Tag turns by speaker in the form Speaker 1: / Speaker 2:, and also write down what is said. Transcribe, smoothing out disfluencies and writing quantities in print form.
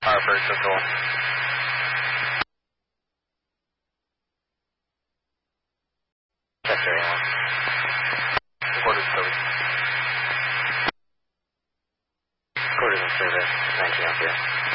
Speaker 1: Harvard, Central. Check area 1. Quarters code. Quarters in service, 19 out here.